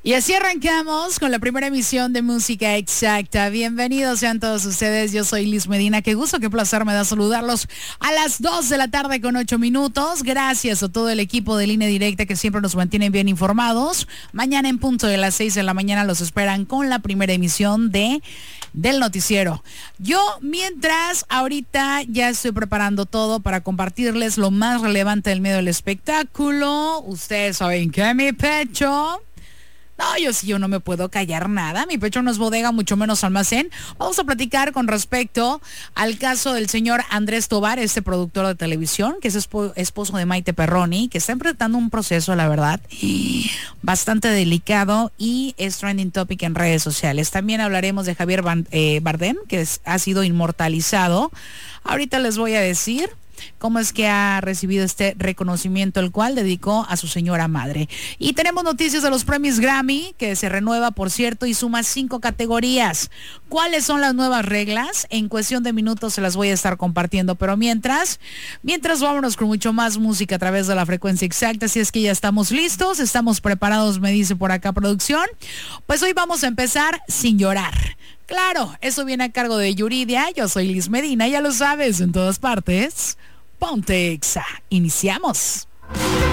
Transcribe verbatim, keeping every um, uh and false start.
Y así arrancamos con la primera emisión de Música Exacta. Bienvenidos sean todos ustedes. Yo soy Liz Medina. Qué gusto, qué placer me da saludarlos a las dos de la tarde con ocho minutos. Gracias a todo el equipo de Línea Directa que siempre nos mantienen bien informados. Mañana en punto de las seis de la mañana los esperan con la primera emisión de del noticiero. Yo, mientras, ahorita ya estoy preparando todo para compartirles lo más relevante del medio del espectáculo. Ustedes saben que mi pecho... No, yo sí, yo no me puedo callar nada. Mi pecho no es bodega, mucho menos almacén. Vamos a platicar con respecto al caso del señor Andrés Tobar, este productor de televisión, que es esp- esposo de Maite Perroni, que está enfrentando un proceso, la verdad, bastante delicado y es trending topic en redes sociales. También hablaremos de Javier Van, eh, Bardem, que es, ha sido inmortalizado. Ahorita les voy a decir cómo es que ha recibido este reconocimiento, el cual dedicó a su señora madre. Y tenemos noticias de los premios Grammy, que se renueva, por cierto, y suma cinco categorías. ¿Cuáles son las nuevas reglas? En cuestión de minutos se las voy a estar compartiendo, pero mientras, mientras vámonos con mucho más música a través de la frecuencia exacta. Si es que ya estamos listos, estamos preparados, me dice por acá producción. Pues hoy vamos a empezar sin llorar. Claro, eso viene a cargo de Yuridia. Yo soy Liz Medina, ya lo sabes, en todas partes. Ponte Exa. Iniciamos.